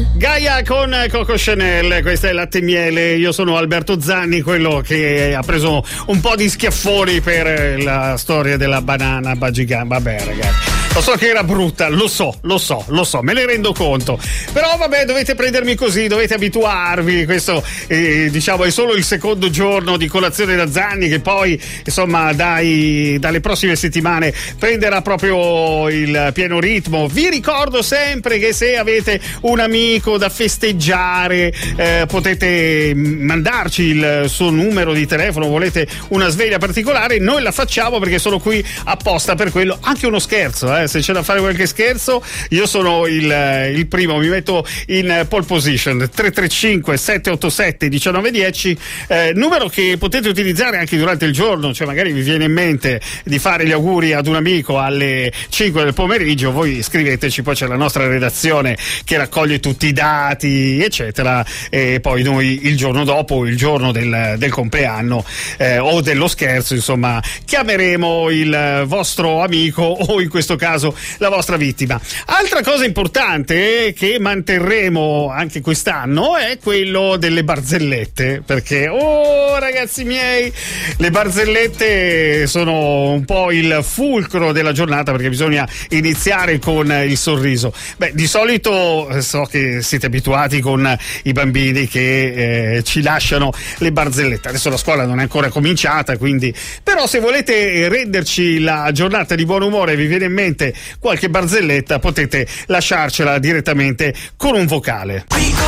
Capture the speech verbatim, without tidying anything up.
Gaia con Coco Chanel, questa è Latte e Miele. Io sono Alberto Zanni, quello che ha preso un po' di schiaffoni per la storia della banana Bagigan. Vabbè ragazzi, lo so che era brutta, lo so, lo so, lo so, me ne rendo conto, però vabbè, dovete prendermi così, dovete abituarvi. Questo eh, diciamo è solo il secondo giorno di colazione da Zanni, che poi insomma dai, dalle prossime settimane prenderà proprio il pieno ritmo. Vi ricordo sempre che se avete un amico da festeggiare eh, potete mandarci il suo numero di telefono, volete una sveglia particolare, noi la facciamo perché sono qui apposta per quello. Anche uno scherzo, eh, se c'è da fare qualche scherzo io sono il, il primo, mi metto in pole position. Tre tre cinque sette otto sette uno nove uno zero, eh, numero che potete utilizzare anche durante il giorno, cioè magari vi viene in mente di fare gli auguri ad un amico alle cinque del pomeriggio, voi scriveteci, poi c'è la nostra redazione che raccoglie tutti i dati eccetera, e poi noi il giorno dopo, il giorno del, del compleanno eh, o dello scherzo, insomma, chiameremo il vostro amico o in questo caso la vostra vittima. Altra cosa importante che manterremo anche quest'anno è quello delle barzellette, perché oh ragazzi miei, le barzellette sono un po' il fulcro della giornata, perché bisogna iniziare con il sorriso. Beh, di solito so che siete abituati con i bambini che eh, ci lasciano le barzellette. Adesso la scuola non è ancora cominciata, quindi però se volete renderci la giornata di buon umore e vi viene in mente qualche barzelletta, potete lasciarcela direttamente con un vocale.